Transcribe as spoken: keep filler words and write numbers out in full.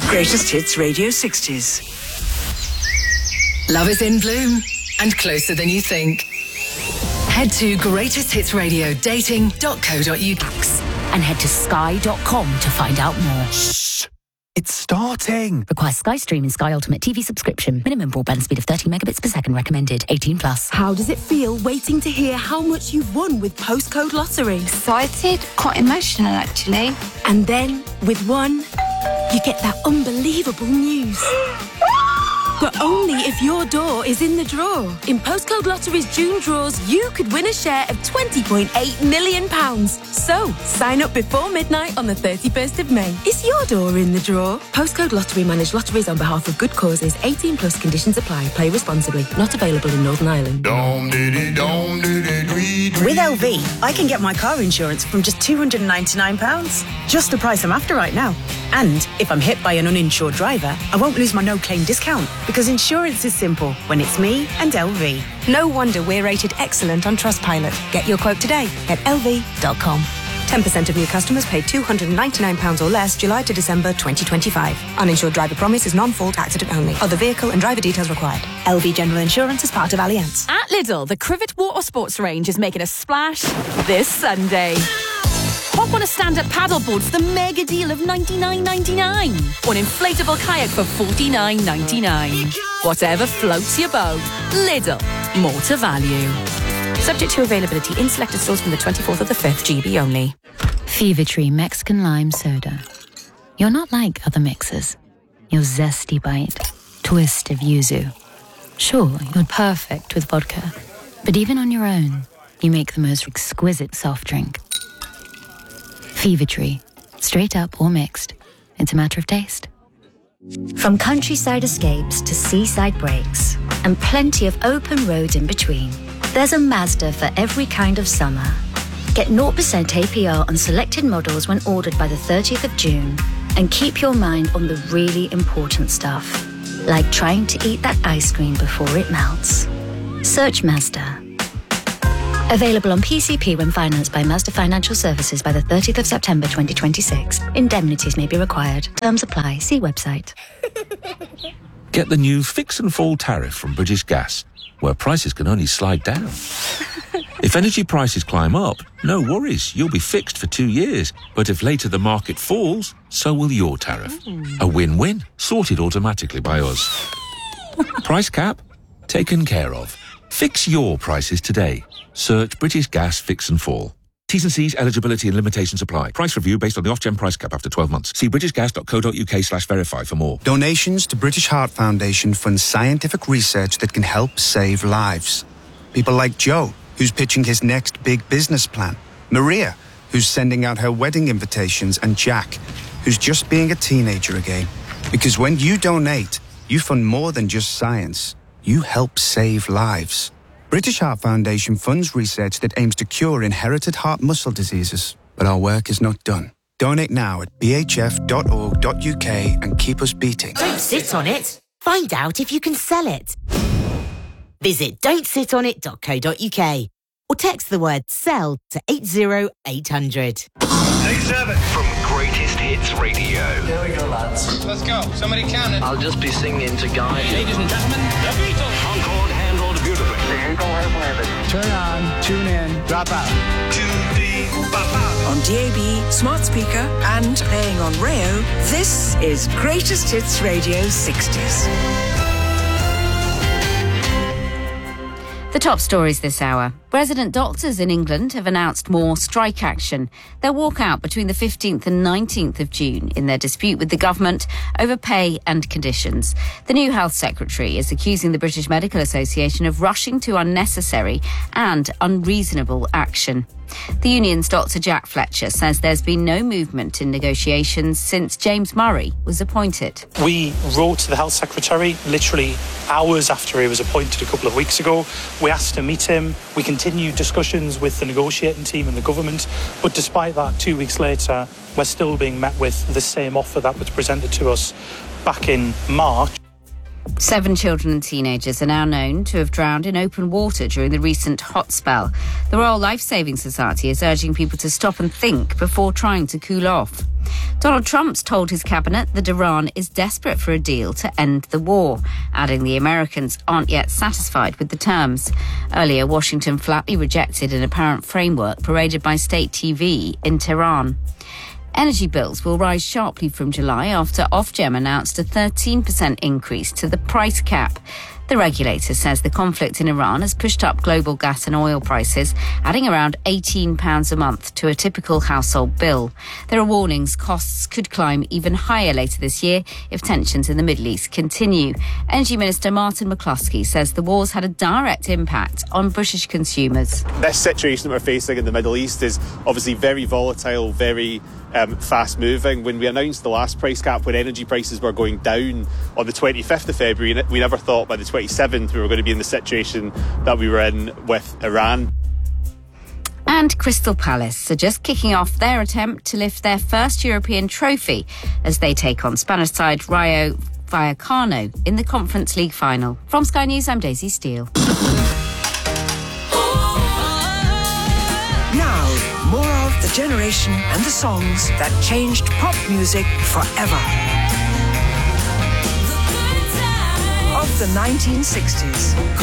Greatest Hits Radio sixties. Love is in bloom and closer than you think. Head to greatest hits radio dating dot co dot uk and head to sky dot com to find out more. Shh! It's starting! Requires Sky Stream and Sky Ultimate T V subscription. Minimum broadband speed of thirty megabits per second recommended. eighteen plus. How does it feel waiting to hear how much you've won with Postcode Lottery? Excited, quite emotional actually. And then, with one, you get that unbelievable news. But only if your door is in the draw. In Postcode Lottery's June draws, you could win a share of twenty point eight million pounds. So, sign up before midnight on the thirty-first of May. Is your door in the draw? Postcode Lottery manage lotteries on behalf of good causes. eighteen plus conditions apply. Play responsibly. Not available in Northern Ireland. With L V, I can get my car insurance from just two hundred ninety-nine pounds. Just the price I'm after right now. And if I'm hit by an uninsured driver, I won't lose my no-claim discount. Because insurance is simple when it's me and L V. No wonder we're rated excellent on Trustpilot. Get your quote today at L V dot com. ten percent of new customers paid two hundred ninety-nine pounds or less July to December twenty twenty-five. Uninsured driver promise is non-fault accident only. Other vehicle and driver details required. L V General Insurance is part of Allianz. At Lidl, the Crivet Water Sports range is making a splash this Sunday. Hop on a stand-up paddleboard for the mega deal of ninety-nine ninety-nine. Or an inflatable kayak for forty-nine ninety-nine. Whatever floats your boat. Lidl. More to value. Subject to availability in selected stores from the twenty-fourth of the fifth, G B only. Fever Tree Mexican Lime Soda. You're not like other mixers. Your zesty bite. Twist of yuzu. Sure, you're perfect with vodka. But even on your own, you make the most exquisite soft drink. Fever Tree. Straight up or mixed. It's a matter of taste. From countryside escapes to seaside breaks, and plenty of open roads in between, there's a Mazda for every kind of summer. Get zero percent A P R on selected models when ordered by the thirtieth of June, and keep your mind on the really important stuff, like trying to eat that ice cream before it melts. Search Mazda. Available on P C P when financed by Mazda Financial Services by the thirtieth of September twenty twenty-six. Indemnities may be required. Terms apply. See website. Get the new Fix and Fall tariff from British Gas, where prices can only slide down. If energy prices climb up, no worries, you'll be fixed for two years. But if later the market falls, so will your tariff. A win-win, sorted automatically by us. Price cap? Taken care of. Fix your prices today. Search British Gas Fix and Fall. T's and C's, eligibility and limitations apply. Price review based on the off-gen price cap after twelve months. See britishgas.co.uk slash verify for more. Donations to British Heart Foundation fund scientific research that can help save lives. People like Joe, who's pitching his next big business plan. Maria, who's sending out her wedding invitations. And Jack, who's just being a teenager again. Because when you donate, you fund more than just science. You help save lives. British Heart Foundation funds research that aims to cure inherited heart muscle diseases. But our work is not done. Donate now at b h f dot org dot u k and keep us beating. Don't sit on it. Find out if you can sell it. Visit don't sit on it dot co dot u k or text the word SELL to eight zero eight hundred. Take seven from Greatest Hits Radio. There we go, lads. Let's go. Somebody count it. I'll just be singing to guide you. Ladies and gentlemen, the Beatles. Concord handled beautifully. Turn on, tune in, drop out. On D A B, smart speaker, and playing on Rayo, this is Greatest Hits Radio sixties. The top stories this hour. Resident doctors in England have announced more strike action. They'll walk out between the fifteenth and nineteenth of June in their dispute with the government over pay and conditions. The new health secretary is accusing the British Medical Association of rushing to unnecessary and unreasonable action. The union's Doctor Jack Fletcher says there's been no movement in negotiations since James Murray was appointed. We wrote to the health secretary literally hours after he was appointed a couple of weeks ago. We asked to meet him. We continued discussions with the negotiating team and the government. But despite that, two weeks later, we're still being met with the same offer that was presented to us back in March. Seven children and teenagers are now known to have drowned in open water during the recent hot spell. The Royal Life Saving Society is urging people to stop and think before trying to cool off. Donald Trump's told his cabinet that Iran is desperate for a deal to end the war, adding the Americans aren't yet satisfied with the terms. Earlier, Washington flatly rejected an apparent framework paraded by state T V in Tehran. Energy bills will rise sharply from July after Ofgem announced a thirteen percent increase to the price cap. The regulator says the conflict in Iran has pushed up global gas and oil prices, adding around eighteen pounds a month to a typical household bill. There are warnings costs could climb even higher later this year if tensions in the Middle East continue. Energy Minister Martin McCluskey says the war's had a direct impact on British consumers. This situation that we're facing in the Middle East is obviously very volatile, very um, fast moving. When we announced the last price cap, when energy prices were going down on the twenty-fifth of February, we never thought by the twenty-seventh we were going to be in the situation that we were in with Iran. And Crystal Palace are just kicking off their attempt to lift their first European trophy as they take on Spanish side Rayo Vallecano in the Conference League final. From Sky News, I'm Daisy Steele. Now, more of the generation and the songs that changed pop music forever. Of the nineteen sixties.